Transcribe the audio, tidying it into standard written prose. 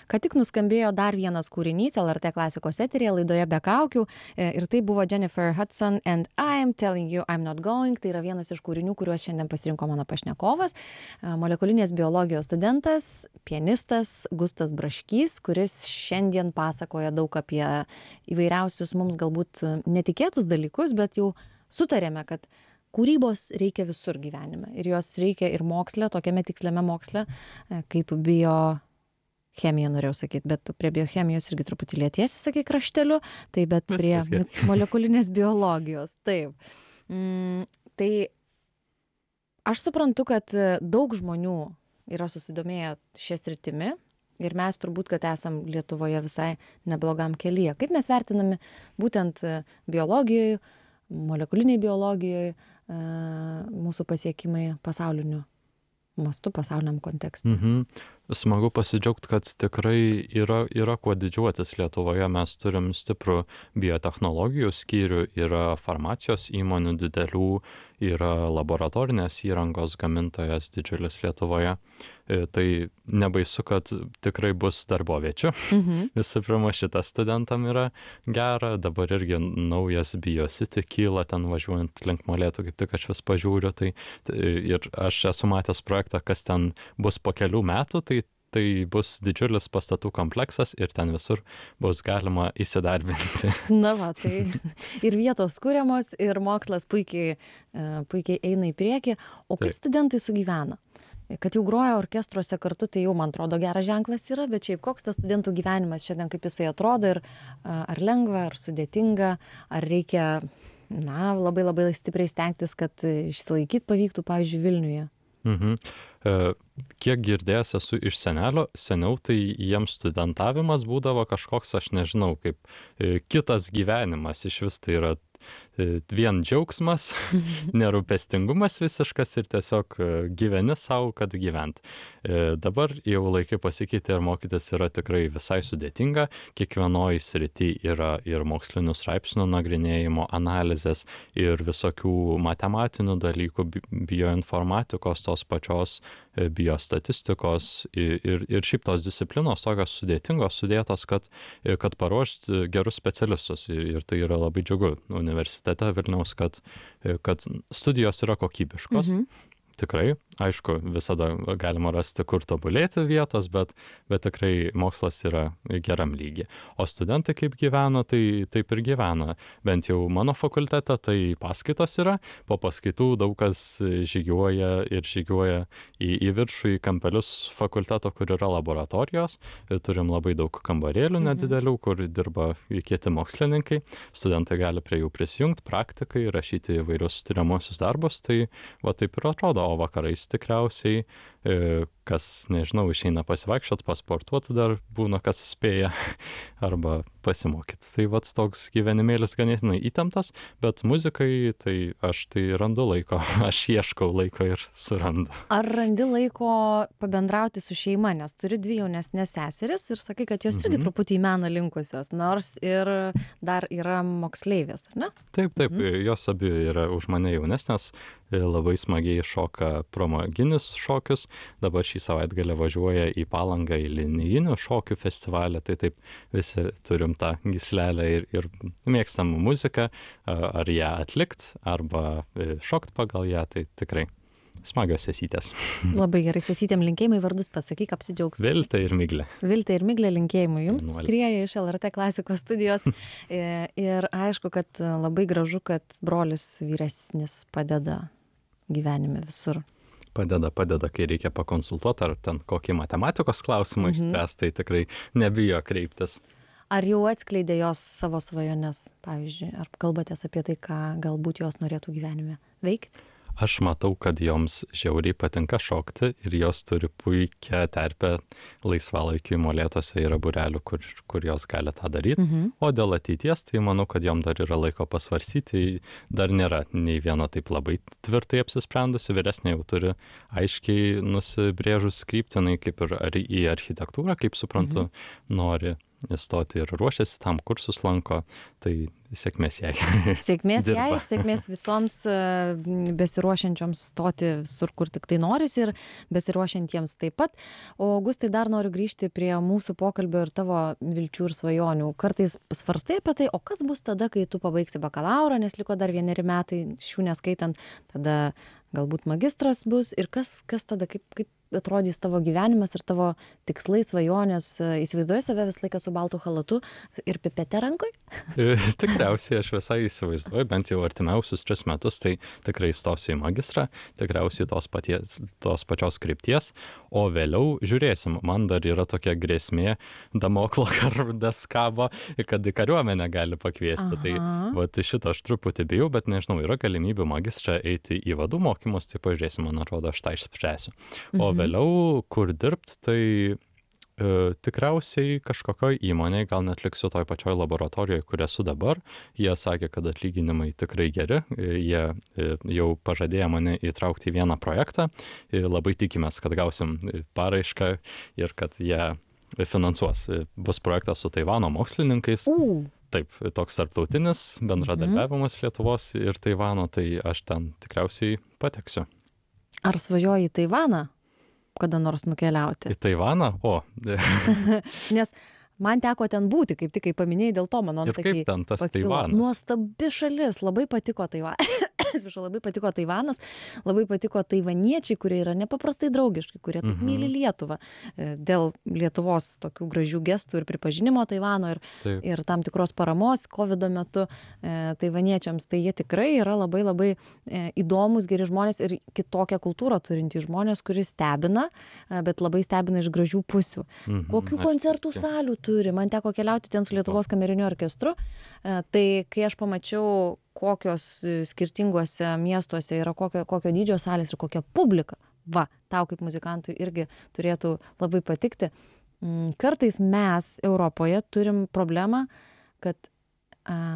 Ką tik nuskambėjo dar vienas kūrinys LRT klasikos eteryje laidoje Be kaukių ir tai buvo Jennifer Hudson and I'm Telling You I'm Not Going. Tai yra vienas iš kūrinių, kuriuos šiandien pasirinko mano pašnekovas, molekulinės biologijos studentas, pianistas Gustas Braškys, kuris šiandien pasakoja daug apie įvairiausius mums galbūt netikėtus dalykus, bet jau sutarėme, kad kūrybos reikia visur gyvenime ir jos reikia ir moksle, tokiame tiksliame moksle, kaip biochemija norėjau sakyti, bet prie biochemijos irgi truputį lietiesi, sakai, krašteliu, tai bet prie molekulinės biologijos, taip. Tai aš suprantu, kad daug žmonių yra susidomėję šią sritimi ir mes turbūt, kad esam Lietuvoje visai neblogam kelyje. Kaip mes vertiname būtent biologijoje, molekuliniai biologijoje, mūsų pasiekimai pasauliniu mastu, pasauliniam kontekste. Smagu pasidžiaugti, kad tikrai yra kuo didžiuotis Lietuvoje. Mes turim stiprų biotechnologijų skyrių, yra farmacijos įmonių didelių, yra laboratorinės įrangos gamintojas didžiulis Lietuvoje. Tai nebaisu, kad tikrai bus darboviečių. Visų pirma, šitas studentam yra gera. Dabar irgi naujas BioCity kyla ten važiuojant link Molėtų, kaip tik aš vis pažiūriu. Ir aš esu matęs projektą, kas ten bus po kelių metų, tai bus didžiulis pastatų kompleksas ir ten visur bus galima įsidarbinti. Na va, tai ir vietos kuriamos, ir mokslas puikiai eina į priekį. O kaip studentai sugyvena? Kad jau groja orkestruose kartu, tai jau, man atrodo, geras ženklas yra, bet šiaip koks tas studentų gyvenimas šiandien, kaip jisai atrodo, ir ar lengva, ar sudėtinga, ar reikia, labai labai stipriai stengtis, kad išsilaikyti pavyktų, pavyzdžiui, Vilniuje? Kiek girdėjęs esu iš senelio, seniau tai jiems studentavimas būdavo kažkoks, aš nežinau, kaip kitas gyvenimas, iš vis tai yra vien džiaugsmas, nerūpestingumas visiškas ir tiesiog gyveni savo, kad gyvent. Dabar jau laikai pasikeitė ir mokytis yra tikrai visai sudėtinga. Kiekvienoj srity yra ir mokslinių straipsnių nagrinėjimo, analizės ir visokių matematinių dalykų, bioinformatikos, tos pačios biostatistikos ir šiaip tos disciplinos tokios sudėtingos, sudėtos, kad paruošti gerus specialistus. Ir tai yra labai džiugu universitete Vilniaus, kad studijos yra kokybiškos. Tikrai, aišku, visada galima rasti, kur tobulėti vietos, bet tikrai mokslas yra geram lygy. O studentai kaip gyvena, tai taip ir gyvena. Bent jau mano fakultete, tai paskaitos yra. Po paskaitų daug kas žygiuoja į viršų, į kampelius fakulteto, kur yra laboratorijos. Turim labai daug kambarėlių nedidelių, kur dirba kiti mokslininkai. Studentai gali prie jų prisijungti, praktikai, rašyti įvairius tyriamuosius darbus. Tai va taip ir atrodo. O vakarais tikriausiai, kas, nežinau, išeina pasivaikščiot, pasportuoti, dar būna kas spėja arba pasimokyti. Tai vat toks gyvenimėlis ganėtinai įtemptas, bet muzikai tai aš tai randu laiko, aš ieškau laiko ir surandu. Ar randi laiko pabendrauti su šeima, nes turi 2 jaunesnės seseris ir sakai, kad jos irgi truputį į meną linkusios, nors ir dar yra moksleivės, ar ne? Taip, jos abi yra už mane jaunesnės, labai smagiai šoka pramoginius šokius. Dabar šį savaitgalį važiuoja į Palangą į linijinių šokių festivalį, tai taip visi turim tą gyslelę ir mėgstam muziką, ar ją atlikt, arba šokt pagal ją, tai tikrai smagios sesytės. Labai gerai, sesytėm linkėjimai, vardus pasakyk, apsidžiaugs. Viltė ir Miglė. Viltė ir Miglė linkėjimai jums skrieja iš LRT klasikos studijos. Ir aišku, kad labai gražu, kad brolis vyresnis padeda gyvenime visur. Padeda, kai reikia pakonsultuoti, ar ten kokį matematikos klausimą išspręs, tai tikrai nebijo kreiptis. Ar jau atskleidė jos savo svajones, pavyzdžiui, ar kalbatės apie tai, ką galbūt jos norėtų gyvenime veikti? Aš matau, kad joms žiauriai patinka šokti ir jos turi puikią terpę laisvalaikiui. Molėtuose yra būrelių, kur jos gali tą daryti. O dėl ateities, tai manau, kad jom dar yra laiko pasvarsyti. Dar nėra nei viena taip labai tvirtai apsisprendusi. Vyresnė jau turi aiškiai nusibrėžus kryptinai, kaip ir į architektūrą, kaip suprantu, nori įstoti ir ruošiasi tam, kursus lanko, tai sėkmės jai. Sėkmės jai Dirba. ir sėkmės visoms besiruošiančioms stoti visur, kur tik tai norisi ir besiruošiantiems taip pat. O Augustai, dar noriu grįžti prie mūsų pokalbio ir tavo vilčių ir svajonių. Kartais svarstai apie tai, o kas bus tada, kai tu pabaigsi bakalaurą, nes liko dar 1 metai, šių neskaitant, tada galbūt magistras bus ir kas tada, kaip atrodys tavo gyvenimas ir tavo tikslai, svajonės. Įsivaizduoji save visą laiką su baltu chalatu ir pipete rankoj? Tikriausiai aš visai įsivaizduoju, bent jau artimiausius 3 metus, tai tikrai stosiu į magistrą, tikriausiai tos pačios krypties, o vėliau žiūrėsim, man dar yra tokia grėsmė, Damoklo kardas kabo, kad į kariuomenę gali pakviesti. Tai vat šito aš truputį bijau, bet nežinau, yra galimybių magistrą eiti į vadų mokymus, tai pažiūrėsim, man atrodo, aš tą išspręsiu. O vėliau, kur dirbt, tai tikriausiai kažkokioj įmonėj, gal net liksiu toj pačioj laboratorijoje, kur esu dabar. Jie sakė, kad atlyginimai tikrai geri, jie jau pažadėjo mane įtraukti į vieną projektą, labai tikimės, kad gausim paraišką ir kad jie finansuos. Bus projektas su Taivano mokslininkais. Taip, toks tarptautinis bendradarbiavimas Lietuvos ir Taivano, tai aš ten tikriausiai pateksiu. Ar svajoji į Taivaną kada nors nukeliauti? Į Taivaną? O. Nes man teko ten būti, kaip tik, kai paminėjai, dėl to mano ir kaip ten tas pakilo. Taivanas? Nuostabi šalis, labai patiko labai patiko Taivanas, labai patiko taivaniečiai, kurie yra nepaprastai draugiški, kurie taip myli Lietuvą. Dėl Lietuvos tokių gražių gestų ir pripažinimo Taivano ir tam tikros paramos COVID metu taivaniečiams, tai jie tikrai yra labai labai įdomus, geri žmonės ir kitokią kultūrą turintys žmonės, kuris stebina, bet labai stebina iš gražių pusių. Kokių koncertų salių turi? Man teko keliauti ten su Lietuvos kameriniu orkestru, tai kai aš pamačiau, kokios skirtinguose miestuose yra kokio dydžio salės ir kokia publika. Tau kaip muzikantui irgi turėtų labai patikti. Kartais mes Europoje turim problemą, kad